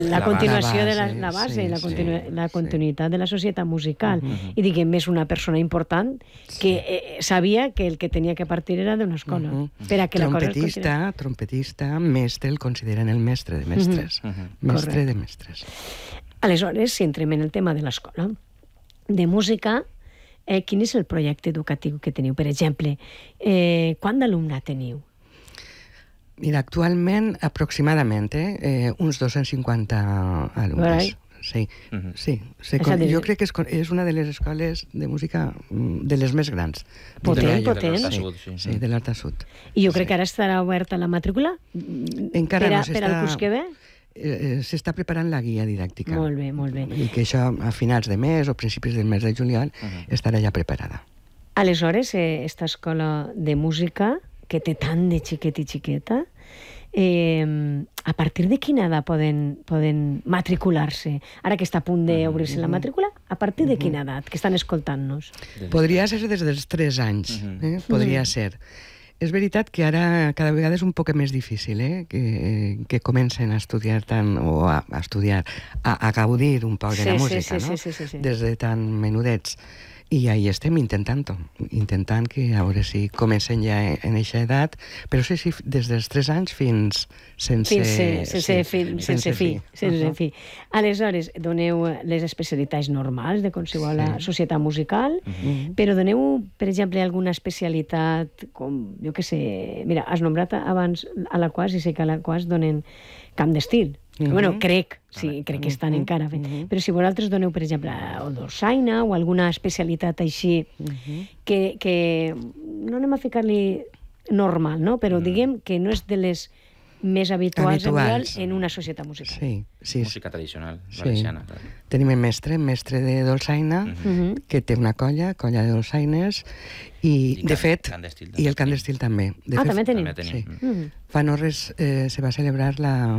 La continuació de la base, base, la continuïtat de la societat musical. I diguem, és una persona important que sabia que el que tenia que partir era d'una escola. Per a que la cosa es continués. Trompetista, mestre, el consideren el mestre de mestres. Mestre de mestres. Aleshores, si entrem en el tema de l'escola de música, quin és el projecte educatiu que teniu? Per exemple, quant d'alumnat teniu? Mira, actualment, aproximadament, uns 250 alumnes. Sí. Jo crec que és una de les escoles de música de les més grans. Potent. Sí, de l'Arta Sud. I jo crec que ara estarà oberta la matrícula? Encara no s'està... Per al curs que ve? S'està preparant la guia didàctica. Molt bé, molt bé. I que això a finals de mes o principis del mes de juliol estarà ja preparada. Aleshores, esta escola de música, que té tant de xiquet i xiqueta, a partir de quina edat poden matricular-se? Ara que està a punt d'obrir-se la matrícula, a partir de quina edat que estan escoltant-nos? Podria ser des dels 3 anys, podria ser. És veritat que ara cada vegada és un poc més difícil que comencen a estudiar tant, o a estudiar, a gaudir un poc de la música, no? Des de tan menudets. I ahí estem intentant que a veure si comencen ja en aquesta edat, però sí, des dels 3 anys fins sense fi. Aleshores, doneu les especialitats normals de qualsevol societat musical, però doneu, per exemple, alguna especialitat, com, jo què sé, mira, has nombrat abans a la Quas, i sé que a la Quas donen camp d'estil. Bueno, crec que estan encara fent. Però si vosaltres doneu, per exemple, o dolçaina o alguna especialitat així que no anem a ficar-li normal, no? Però diguem que no és de les més habituals en una societat musical. Sí. Música tradicional, valenciana. Tenim un mestre de dolçaina, que té una colla de dolçaines, i, de fet, i el cant d'estil també. També tenim. Fa no res se va celebrar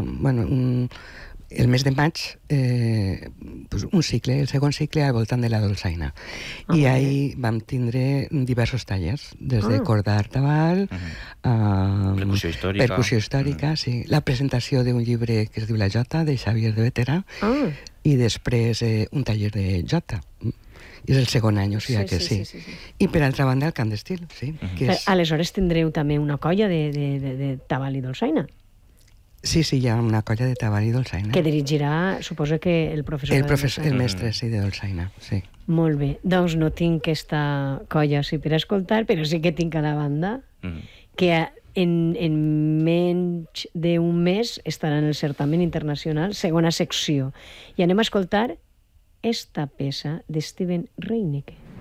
el mes de maig un cicle, el segon cicle al voltant de la dolçaina. I ahir vam tindre diversos tallers, des de corda d'artabal, percussió històrica, la presentació d'un llibre que es diu La Jota, de Xavier de Vetera, i després un taller de jota. És el segon any, o sigui que sí. I per altra banda el cant d'estil, sí. Aleshores tindreu també una colla de tabal i dolçaina. Sí, hi ha una colla de tabal i dolçaina. Que dirigirà, suposo que el professor de dolçaina. El mestre, de dolçaina, sí. Molt bé. Doncs no tinc aquesta colla per escoltar, però sí que tinc a la banda que en menys d'un mes estarà en el certamen internacional, segona secció. I anem a escoltar esta peça de Steven Reinecke.